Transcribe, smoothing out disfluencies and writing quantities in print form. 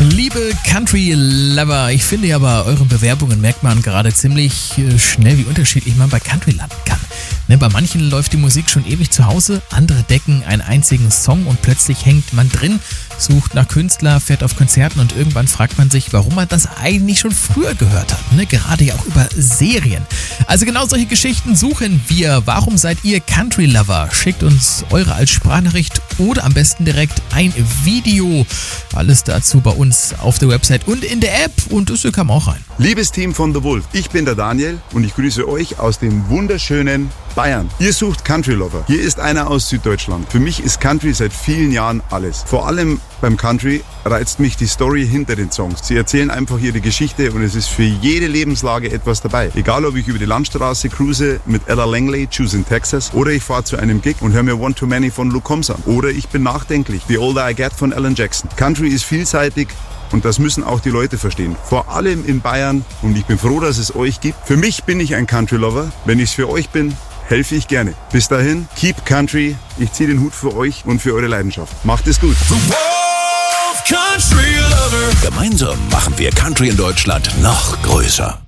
Liebe Country-Lover, ich finde ja, bei euren Bewerbungen merkt man gerade ziemlich schnell, wie unterschiedlich man bei Country landen kann. Bei manchen läuft die Musik schon ewig zu Hause, andere decken einen einzigen Song und plötzlich hängt man drin, sucht nach Künstler, fährt auf Konzerten und irgendwann fragt man sich, warum man das eigentlich schon früher gehört hat. Gerade ja auch über Serien. Also genau solche Geschichten suchen wir. Warum seid ihr Country-Lover? Schickt uns eure als Sprachnachricht oder am besten direkt ein Video. Alles dazu bei uns auf der Website und in der App, und das kam auch rein. Liebes Team von The Wolf, ich bin der Daniel und ich grüße euch aus dem wunderschönen Bayern. Ihr sucht Country Lover. Hier ist einer aus Süddeutschland. Für mich ist Country seit vielen Jahren alles. Vor allem beim Country reizt mich die Story hinter den Songs. Sie erzählen einfach ihre Geschichte und es ist für jede Lebenslage etwas dabei. Egal, ob ich über die Landstraße cruise mit Ella Langley, Choose in Texas, oder ich fahre zu einem Gig und höre mir One Too Many von Luke Combs an. Oder ich bin nachdenklich, The Older I Get von Alan Jackson. Country ist vielseitig. Und das müssen auch die Leute verstehen. Vor allem in Bayern. Und ich bin froh, dass es euch gibt. Für mich bin ich ein Country-Lover. Wenn ich es für euch bin, helfe ich gerne. Bis dahin, keep Country. Ich ziehe den Hut für euch und für eure Leidenschaft. Macht es gut. The Wolf Country Lover. Gemeinsam machen wir Country in Deutschland noch größer.